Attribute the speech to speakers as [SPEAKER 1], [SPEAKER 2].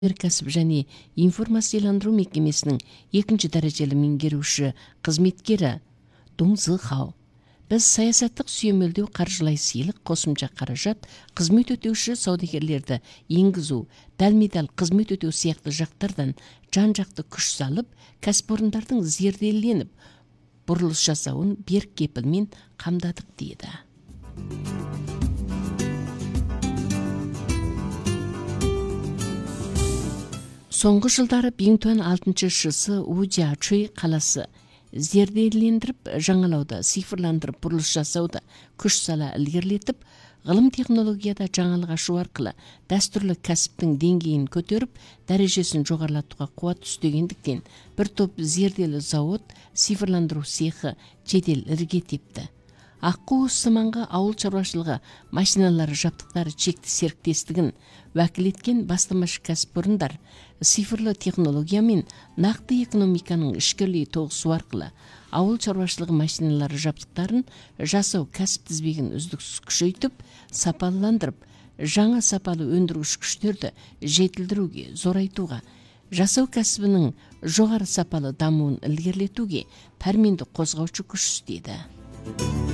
[SPEAKER 1] өнеркәсіп және информацияландыру мекемесінің 2-ші дәрежелі меңгеруші қызметкері Дун Зихао. Біз саясаттық сүйемелдеу қаржылай сыйлық қосымша қаражат, қызмет өтеуші саудагерлерді енгізу, дәлме-дәл қызмет өтеу сияқты жақтардан жан-жақты күш салып, кәсіпорындардың зерделеніп, бұрылыс жасауын берік кепілмен қамдадық дейді. Соңғы жылдары Бингтуан 6-шы шысы Уджиачуй қаласы зерделендіріп, жаңалауды, цифрландырып, бұрылыс жасауды күш сала ілгерілетіп, ғылым технологияда жаңалық ашу арқылы дәстүрлі кәсіптің деңгейін көтеріп, дәрежесін жоғарылатуға қуат үстегендіктен бір топ зерделі зауыт, цифрландыру цехы жедел ірге тепті. Аққу Сыманға ауыл шаруашылығы машиналары жабдықтары шекті серіктестігін уәкіл еткен бастамашы кәсіпорындар цифрлы технология мен нақты экономиканың ішкерлей тоғысу арқылы ауыл шаруашылығы машиналары жабдықтарын жасау кәсіп тізбегін үздіксіз күшейтіп, сапаландырып, жаңа сапалы өндіргіш күштерді жетілдіруге, зорайтуға, жасау кәсібінің жоғары сапалы дамуын ілгерілетуге пәрменді қозғаушы күш істеді.